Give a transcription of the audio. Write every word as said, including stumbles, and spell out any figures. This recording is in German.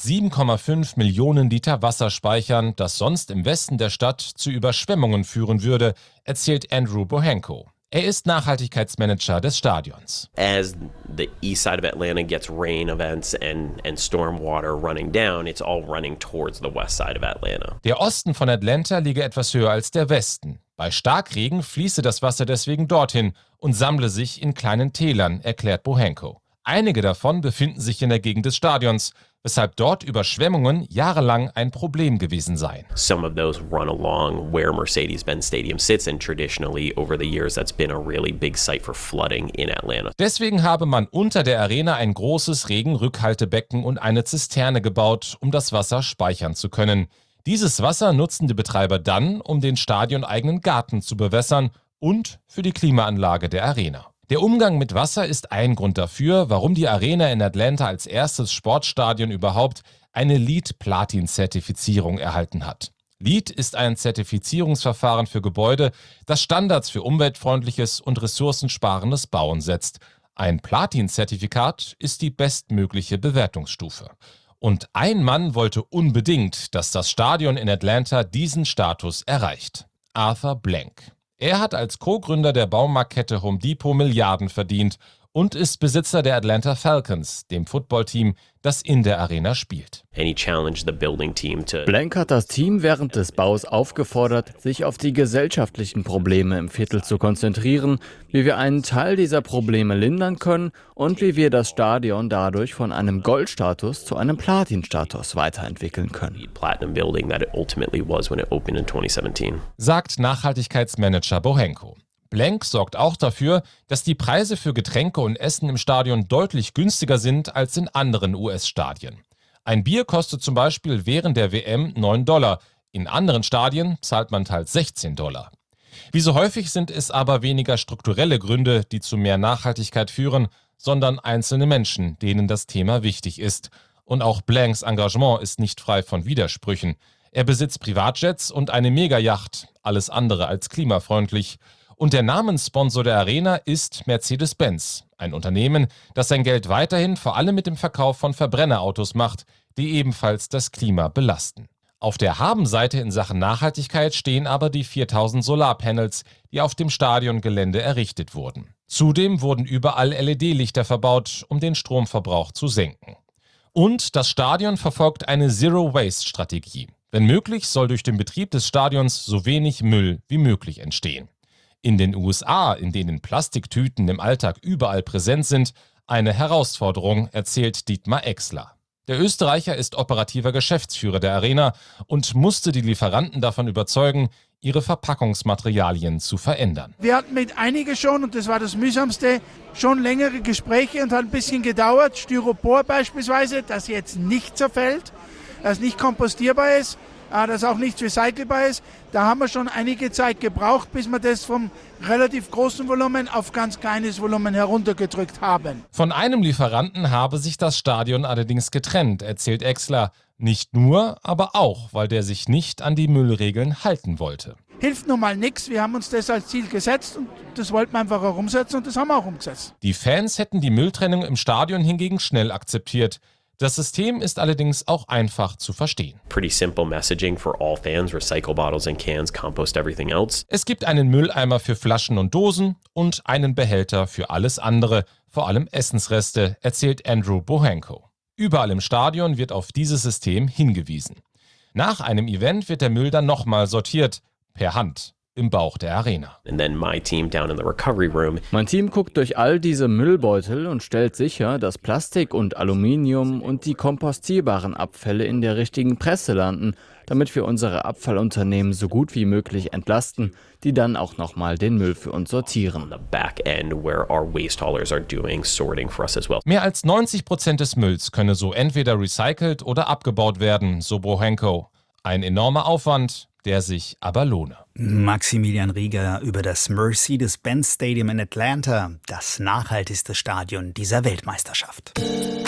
sieben Komma fünf Millionen Liter Wasser speichern, das sonst im Westen der Stadt zu Überschwemmungen führen würde, erzählt Andrew Bohenko. Er ist Nachhaltigkeitsmanager des Stadions. As the east side of Atlanta gets rain events and, and storm water running down, it's all running towards the west side of Atlanta. Der Osten von Atlanta liege etwas höher als der Westen. Bei Starkregen fließe das Wasser deswegen dorthin und sammle sich in kleinen Tälern, erklärt Bohenko. Einige davon befinden sich in der Gegend des Stadions, weshalb dort Überschwemmungen jahrelang ein Problem gewesen seien. Some of those run along where Mercedes-Benz Stadium sits, and traditionally over the years that's been a really big site for flooding in Atlanta. Deswegen habe man unter der Arena ein großes Regenrückhaltebecken und eine Zisterne gebaut, um das Wasser speichern zu können. Dieses Wasser nutzen die Betreiber dann, um den stadioneigenen Garten zu bewässern und für die Klimaanlage der Arena. Der Umgang mit Wasser ist ein Grund dafür, warum die Arena in Atlanta als erstes Sportstadion überhaupt eine LEED-Platin-Zertifizierung erhalten hat. LEED ist ein Zertifizierungsverfahren für Gebäude, das Standards für umweltfreundliches und ressourcensparendes Bauen setzt. Ein Platin-Zertifikat ist die bestmögliche Bewertungsstufe. Und ein Mann wollte unbedingt, dass das Stadion in Atlanta diesen Status erreicht: Arthur Blank. Er hat als Co-Gründer der Baumarktkette Home Depot Milliarden verdient und ist Besitzer der Atlanta Falcons, dem Footballteam, das in der Arena spielt. And he challenged the building team to Blank hat das Team während des Baus aufgefordert, sich auf die gesellschaftlichen Probleme im Viertel zu konzentrieren, wie wir einen Teil dieser Probleme lindern können und wie wir das Stadion dadurch von einem Goldstatus zu einem Platinstatus weiterentwickeln können. platinum building that it ultimately was when it opened in twenty seventeen. Sagt Nachhaltigkeitsmanager Bohenko. Blank sorgt auch dafür, dass die Preise für Getränke und Essen im Stadion deutlich günstiger sind als in anderen U S-Stadien. Ein Bier kostet zum Beispiel während der W M neun Dollar, in anderen Stadien zahlt man teils sechzehn Dollar. Wie so häufig sind es aber weniger strukturelle Gründe, die zu mehr Nachhaltigkeit führen, sondern einzelne Menschen, denen das Thema wichtig ist. Und auch Blanks Engagement ist nicht frei von Widersprüchen. Er besitzt Privatjets und eine Megayacht, alles andere als klimafreundlich. Und der Namenssponsor der Arena ist Mercedes-Benz, ein Unternehmen, das sein Geld weiterhin vor allem mit dem Verkauf von Verbrennerautos macht, die ebenfalls das Klima belasten. Auf der Habenseite in Sachen Nachhaltigkeit stehen aber die viertausend Solarpanels, die auf dem Stadiongelände errichtet wurden. Zudem wurden überall L E D-Lichter verbaut, um den Stromverbrauch zu senken. Und das Stadion verfolgt eine Zero-Waste-Strategie. Wenn möglich, soll durch den Betrieb des Stadions so wenig Müll wie möglich entstehen. In den U S A, in denen Plastiktüten im Alltag überall präsent sind, eine Herausforderung, erzählt Dietmar Exler. Der Österreicher ist operativer Geschäftsführer der Arena und musste die Lieferanten davon überzeugen, ihre Verpackungsmaterialien zu verändern. Wir hatten mit einigen schon, und das war das Mühsamste, schon längere Gespräche und hat ein bisschen gedauert. Styropor beispielsweise, das jetzt nicht zerfällt, das nicht kompostierbar ist, das auch nicht recycelbar ist. Da haben wir schon einige Zeit gebraucht, bis wir das vom relativ großen Volumen auf ganz kleines Volumen heruntergedrückt haben. Von einem Lieferanten habe sich das Stadion allerdings getrennt, erzählt Exler. Nicht nur, aber auch, weil der sich nicht an die Müllregeln halten wollte. Hilft nun mal nichts, wir haben uns das als Ziel gesetzt und das wollten wir einfach auch umsetzen und das haben wir auch umgesetzt. Die Fans hätten die Mülltrennung im Stadion hingegen schnell akzeptiert. Das System ist allerdings auch einfach zu verstehen. Pretty simple messaging for all fans: recycle bottles and cans, compost everything else. Es gibt einen Mülleimer für Flaschen und Dosen und einen Behälter für alles andere, vor allem Essensreste, erzählt Andrew Bohenko. Überall im Stadion wird auf dieses System hingewiesen. Nach einem Event wird der Müll dann nochmal sortiert, per Hand, im Bauch der Arena. And then my team down in the recovery room. Mein Team guckt durch all diese Müllbeutel und stellt sicher, dass Plastik und Aluminium und die kompostierbaren Abfälle in der richtigen Presse landen, damit wir unsere Abfallunternehmen so gut wie möglich entlasten, die dann auch nochmal den Müll für uns sortieren. The back end where our waste haulers are doing sorting for us as well. Mehr als neunzig Prozent des Mülls könne so entweder recycelt oder abgebaut werden, so Bohenko. Ein enormer Aufwand, der sich aber lohne. Maximilian Rieger über das Mercedes-Benz Stadium in Atlanta, das nachhaltigste Stadion dieser Weltmeisterschaft.